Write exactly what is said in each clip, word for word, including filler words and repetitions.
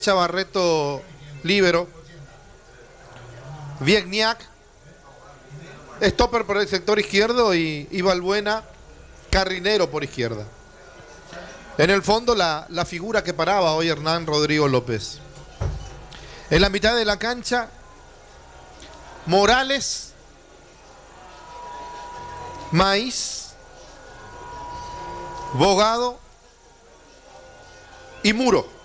Barreto, líbero. Viegniak, stopper por el sector izquierdo y, y Balbuena, carrilero por izquierda. En el fondo la, la figura que paraba hoy Hernán Rodrigo López. En la mitad de la cancha, Morales, Maíz, Bogado y Muro.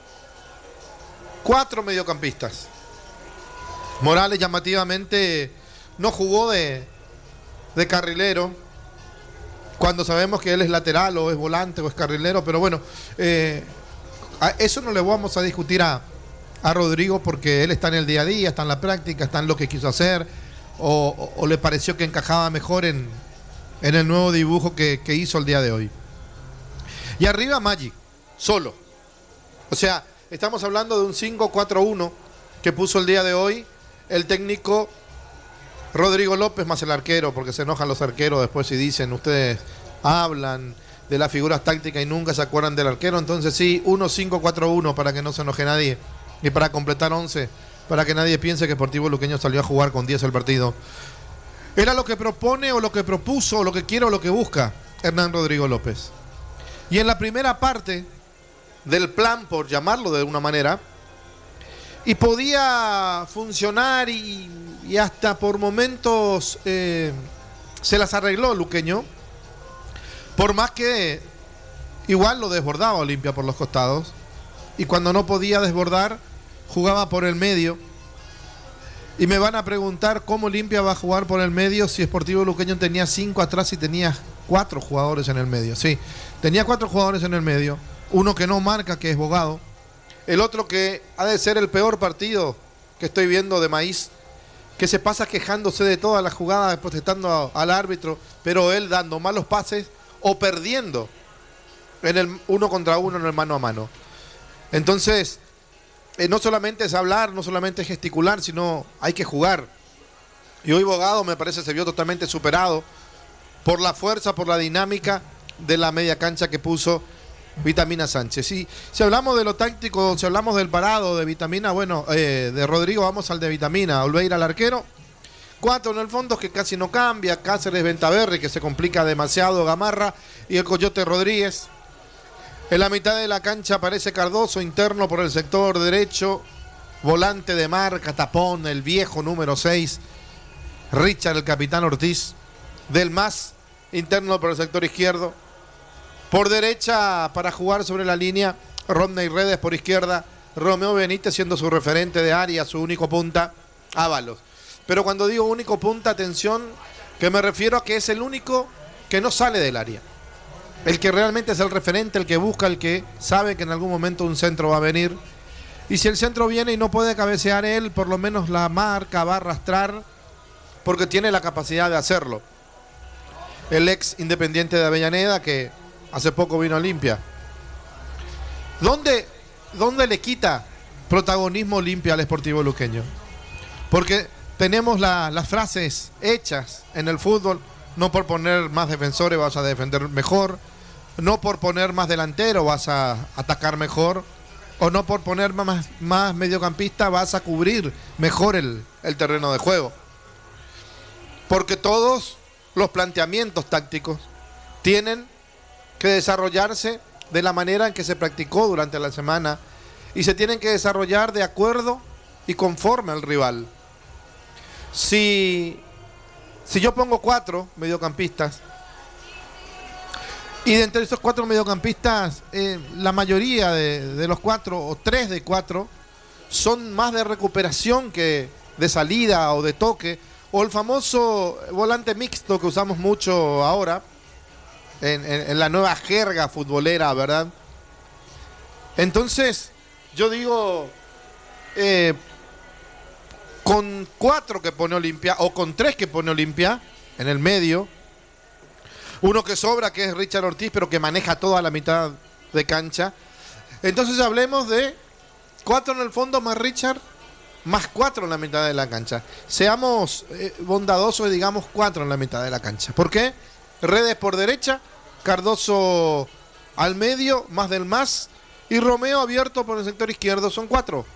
Cuatro mediocampistas. Morales llamativamente no jugó de, de carrilero, cuando sabemos que él es lateral o es volante o es carrilero, pero bueno, eh, a eso no le vamos a discutir a, a Rodrigo porque él está en el día a día, está en la práctica, está en lo que quiso hacer o, o, o le pareció que encajaba mejor en, en el nuevo dibujo que, que hizo el día de hoy. Y arriba Magic, solo. O sea, estamos hablando de un cinco cuatro uno que puso el día de hoy el técnico Rodrigo López más el arquero, porque se enojan los arqueros después si dicen, ustedes hablan de las figuras tácticas y nunca se acuerdan del arquero. Entonces sí, uno cinco cuatro uno para que no se enoje nadie y para completar once, para que nadie piense que Sportivo Luqueño salió a jugar con diez el partido. Era lo que propone o lo que propuso o lo que quiere o lo que busca Hernán Rodrigo López. Y en la primera parte del plan, por llamarlo de alguna manera, y podía funcionar y, y hasta por momentos eh, se las arregló Luqueño, por más que igual lo desbordaba Olimpia por los costados, y cuando no podía desbordar jugaba por el medio. Y me van a preguntar cómo Olimpia va a jugar por el medio si Sportivo Luqueño tenía cinco atrás y tenía cuatro jugadores en el medio. Sí, tenía cuatro jugadores en el medio. Uno que no marca, que es Bogado. El otro que ha de ser el peor partido que estoy viendo de Maíz, que se pasa quejándose de todas las jugadas, protestando al árbitro, pero él dando malos pases o perdiendo en el uno contra uno, en el mano a mano. Entonces, eh, no solamente es hablar, no solamente es gesticular, sino hay que jugar. Y hoy Bogado me parece se vio totalmente superado por la fuerza, por la dinámica de la media cancha que puso Vitamina Sánchez. Si, si hablamos de lo táctico, si hablamos del parado de Vitamina, bueno, eh, de Rodrigo vamos al de Vitamina. Olveira al arquero, cuatro en el fondo que casi no cambia, Cáceres, Ventaverri que se complica demasiado, Gamarra y el Coyote Rodríguez. En la mitad de la cancha aparece Cardoso, interno por el sector derecho, volante de marca, tapón, el viejo número seis, Richard el capitán Ortiz, del Más, interno por el sector izquierdo. Por derecha, para jugar sobre la línea, Rodney Redes por izquierda, Romeo Benítez siendo su referente de área, su único punta, Ábalos. Pero cuando digo único punta, atención, que me refiero a que es el único que no sale del área. El que realmente es el referente, el que busca, el que sabe que en algún momento un centro va a venir. Y si el centro viene y no puede cabecear él, por lo menos la marca va a arrastrar, porque tiene la capacidad de hacerlo. El ex Independiente de Avellaneda, que hace poco vino a Olimpia. ¿Dónde, dónde le quita protagonismo Olimpia al Sportivo Luqueño? Porque tenemos la, las frases hechas en el fútbol: no por poner más defensores vas a defender mejor, no por poner más delantero vas a atacar mejor, o no por poner más, más mediocampista vas a cubrir mejor el, el terreno de juego. Porque todos los planteamientos tácticos tienen que desarrollarse de la manera en que se practicó durante la semana y se tienen que desarrollar de acuerdo y conforme al rival. Si, si yo pongo cuatro mediocampistas y de entre esos cuatro mediocampistas eh, la mayoría de, de los cuatro o tres de cuatro son más de recuperación que de salida o de toque, o el famoso volante mixto que usamos mucho ahora En, en, en la nueva jerga futbolera, ¿verdad? Entonces, yo digo, eh, con cuatro que pone Olimpia, o con tres que pone Olimpia, en el medio, uno que sobra, que es Richard Ortiz, pero que maneja toda la mitad de cancha. Entonces hablemos de cuatro en el fondo más Richard, más cuatro en la mitad de la cancha. Seamos eh, bondadosos y digamos cuatro en la mitad de la cancha. ¿Por qué? Redes por derecha, Cardoso al medio, más del Más, Y Romeo abierto por el sector izquierdo, son cuatro.